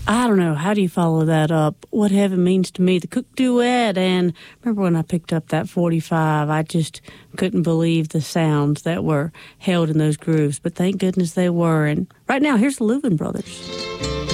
I don't know. How do you follow that up? What Heaven Means to Me, the Cook Duet. And remember when I picked up that 45, I just couldn't believe the sounds that were held in those grooves. But thank goodness they were. And right now, here's the Louvin Brothers.